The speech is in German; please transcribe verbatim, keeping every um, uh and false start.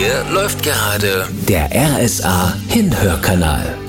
Hier läuft gerade der R S A Hinhörkanal.